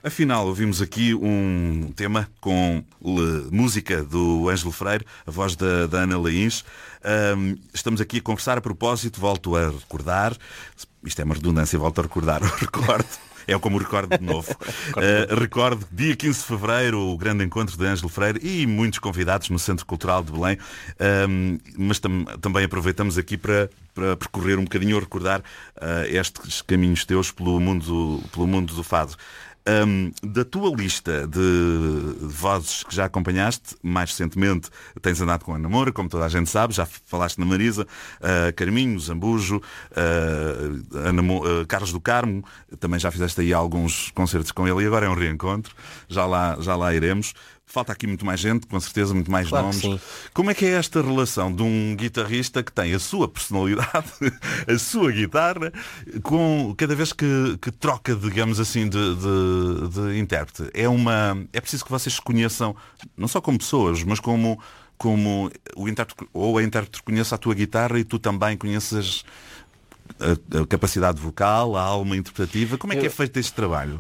Afinal, ouvimos aqui um tema com música do Ângelo Freire, a voz da Ana Laís. Estamos aqui a conversar a propósito, volto a recordar, isto é uma redundância, volto a recordar, recordo. É como recordo de novo. Recordo, dia 15 de Fevereiro, o grande encontro de Ângelo Freire e muitos convidados no Centro Cultural de Belém. Mas também aproveitamos aqui para percorrer um bocadinho, recordar estes caminhos teus pelo mundo do fado. Da tua lista de vozes que já acompanhaste, mais recentemente tens andado com a Ana Moura, como toda a gente sabe, já falaste na Marisa, Carminho, Zambujo, Carlos do Carmo, também já fizeste aí alguns concertos com ele e agora é um reencontro, já lá iremos. Falta aqui muito mais gente, com certeza, muito mais claro nomes. Sim. Como é que é esta relação de um guitarrista que tem a sua personalidade, a sua guitarra, com cada vez que troca, digamos assim, de intérprete? É preciso que vocês se conheçam, não só como pessoas, mas como o intérprete ou a intérprete conheça a tua guitarra e tu também conheças a capacidade vocal, a alma interpretativa. Como é que é feito este trabalho?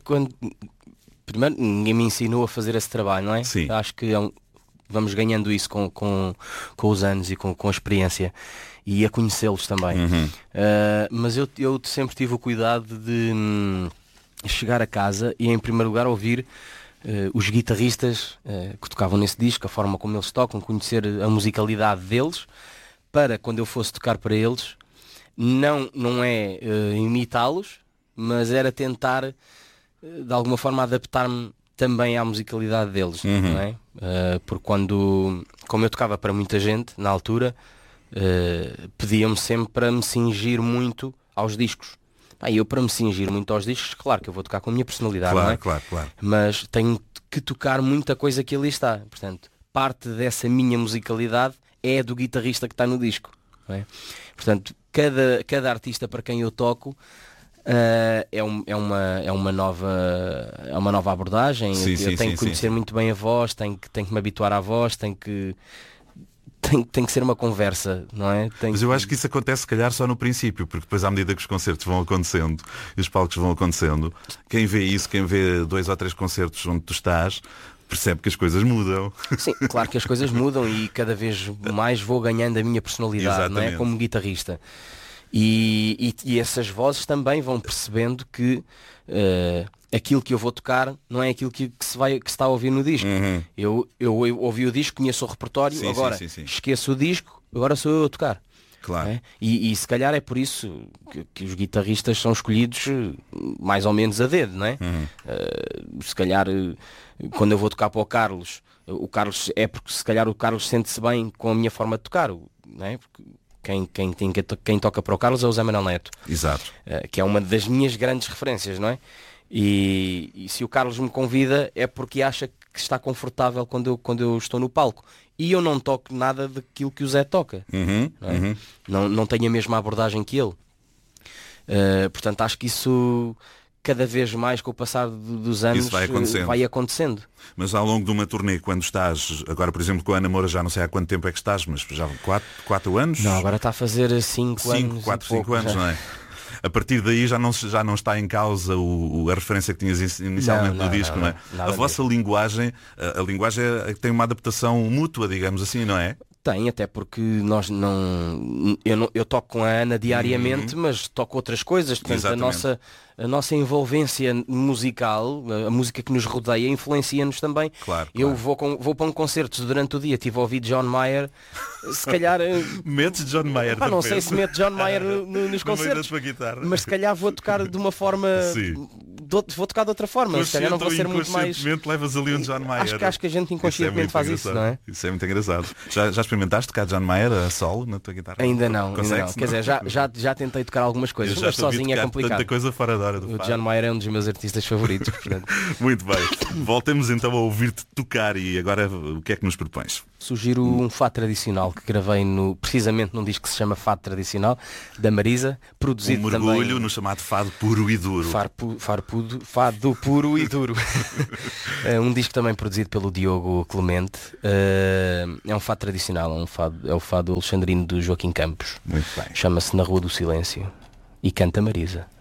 Primeiro, ninguém me ensinou a fazer esse trabalho, não é? Sim. Acho que vamos ganhando isso com os anos e com a experiência e a conhecê-los também. Mas eu sempre tive o cuidado de chegar a casa e, em primeiro lugar, ouvir os guitarristas que tocavam nesse disco, a forma como eles tocam, conhecer a musicalidade deles, para quando eu fosse tocar para eles, não é imitá-los, mas era tentar de alguma forma adaptar-me também à musicalidade deles, não é? Porque como eu tocava para muita gente na altura, pediam-me sempre para me cingir muito aos discos. Eu, para me cingir muito aos discos, claro que eu vou tocar com a minha personalidade, claro, não é? Claro. Mas tenho que tocar muita coisa que ali está. Portanto, parte dessa minha musicalidade é do guitarrista que está no disco, não é? Portanto, cada artista para quem eu toco é uma nova abordagem. Eu tenho que conhecer muito bem a voz, tenho que me habituar à voz, tem que ser uma conversa, não é? Mas eu acho que isso acontece se calhar só no princípio, porque depois à medida que os concertos vão acontecendo e os palcos vão acontecendo, quem vê 2 ou 3 concertos onde tu estás, percebe que as coisas mudam. Sim, claro que as coisas mudam e cada vez mais vou ganhando a minha personalidade, não é? Como guitarrista. E essas vozes também vão percebendo que aquilo que eu vou tocar não é aquilo que se está a ouvir no disco. Eu ouvi o disco, conheço o repertório, esqueço o disco, agora sou eu a tocar. Claro. É? E se calhar é por isso que os guitarristas são escolhidos mais ou menos a dedo, não é? Se calhar quando eu vou tocar para o Carlos é porque se calhar o Carlos sente-se bem com a minha forma de tocar, não é? Porque quem toca para o Carlos é o Zé Manuel Neto. Exato. Que é uma das minhas grandes referências, não é? E se o Carlos me convida é porque acha que está confortável quando eu estou no palco. E eu não toco nada daquilo que o Zé toca. Não tenho a mesma abordagem que ele. Portanto, acho que isso cada vez mais com o passar dos anos vai acontecendo. Mas ao longo de uma turnê, quando estás, agora por exemplo com a Ana Moura, já não sei há quanto tempo é que estás, mas já 4 anos? Não, agora está a fazer 5 anos. 5 anos, não é? A partir daí já não está em causa a referência que tinhas inicialmente no disco, não é? A vossa linguagem, a linguagem tem uma adaptação mútua, digamos assim, não é? Tem, até porque eu toco com a Ana diariamente, mas toco outras coisas. Portanto, a nossa envolvência musical, a música que nos rodeia, influencia-nos também. Claro. Eu vou para um concerto durante o dia, estive a ouvir John Mayer, se calhar... Metes John Mayer. Não sei se meto John Mayer nos concertos, mas se calhar vou tocar de uma forma... Vou tocar de outra forma, se calhar não vou ser muito mais... levas ali um John Mayer. Acho que a gente inconscientemente faz isso, não é? Isso é muito engraçado. Já experimentaste tocar John Mayer a solo na tua guitarra? Ainda não. Quer dizer, já tentei tocar algumas coisas, mas sozinho é complicado. Tanta coisa fora da hora do O John Mayer é um dos meus artistas favoritos. Muito bem. Voltemos então a ouvir-te tocar e agora o que é que nos propões? Sugiro um fado tradicional que gravei precisamente num disco que se chama Fado Tradicional, da Marisa, produzido também... Um mergulho no chamado fado puro e duro. Fado puro e duro. Um disco também produzido pelo Diogo Clemente. É um fado tradicional, é o fado alexandrino do Joaquim Campos. Muito bem. Chama-se Na Rua do Silêncio e canta Marisa.